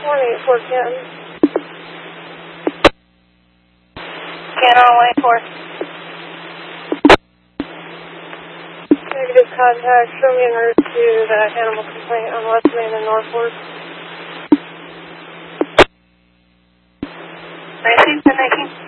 1841. Scanner on lane 4. Negative contact. Show me en route to the animal complaint on West Main and North Fork. 19, 1019.